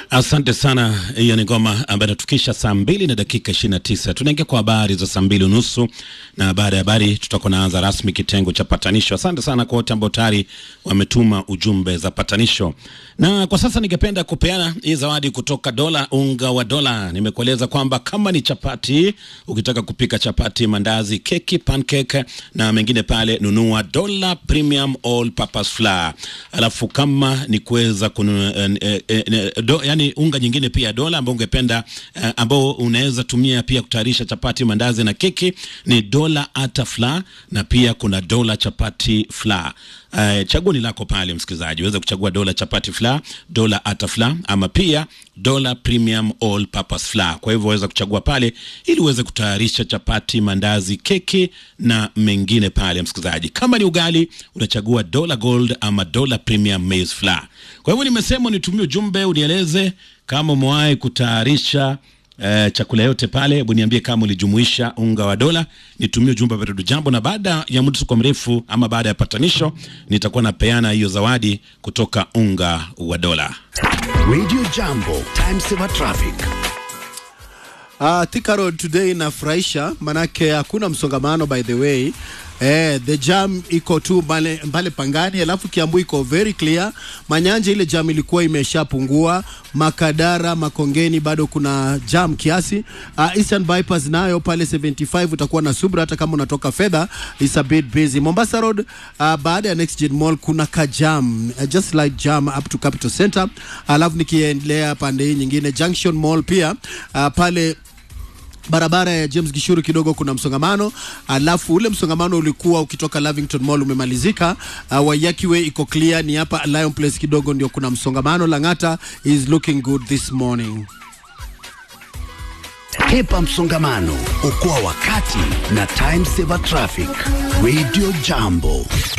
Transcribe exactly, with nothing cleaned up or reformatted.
Asante sana. Hiyo ni ngoma ambayo inatukisha saa mbili na dakika ishirini na tisa. Tunaingia kwa habari za saa mbili unusu, na baada ya habari tutakuwa naanza rasmi kitengo cha patanisho. Asante sana kwa wote ambao tayari wametuma ujumbe za patanisho. Na kwa sasa ningependa kupeana hii zawadi kutoka Dola, unga wa Dola. Nimekueleza kwamba kama ni chapati, ukitaka kupika chapati, mandazi, keki, pancake na mengine pale, nunua Dola Premium All Purpose Flour. Alafu kama ni kuweza kununua eh, eh, eh, do, yani unga nyingine pia Dola ambao ungependa eh, ambao unaweza tumia pia kutayarisha chapati, mandazi na keki, ni Dola Ata Flour, na pia kuna Dola Chapati Flour. Uh, chaguo ni lako pale msikilizaji. Uweze kuchagua Dola Chapati Flour, Dola Ata Flour ama pia Dola Premium All Purpose Flour. Kwa hivyo uweze kuchagua pale ili uweze kutayarisha chapati, mandazi, keki na mengine pale msikilizaji. Kama ni ugali unachagua Dola Gold ama Dola Premium Maize Flour. Kwa hivyo nimesema nitumie ujumbe unieleze kama umewahi kutayarisha Uh, chakula yote pale. Hebu niambie kama ulijumuisha unga wa Dola, nitumie ujumbe pale Jambo, na baada ya muda kwa mrefu ama baada ya patanisho nitakuwa napeana hiyo zawadi kutoka unga wa Dola. Radio Jambo, time saver traffic. Ah, uh, Thika Road today inafurahisha, manake hakuna msongamano by the way. Eh, the jam iko tu mbale, mbale Pangani, alafu Kiambu iko very clear. Manyanja ile jam ilikuwa imeshapungua. Makadara, Makongeni bado kuna jam kiasi. uh, Eastern Bypass nayo pale seventy-five utakuwa na subra hata kama unatoka fedha, is a bit busy. Mombasa Road uh, baada ya Next Gen Mall kuna ka jam, uh, just like jam up to Capital Center. Alafu nikiendelea pande hii nyingine Junction Mall pia uh, pale barabara ya James Gishuru kidogo kuna msongamano. Alafu ule msongamano ulikuwa ukitoka Lavington Mall umemalizika. uh, Waiyaki Way iko clear, ni hapa Lion Place kidogo ndio kuna msongamano. Langata is looking good this morning. Hepa msongamano, okoa wakati na time saver traffic. Radio Jambo.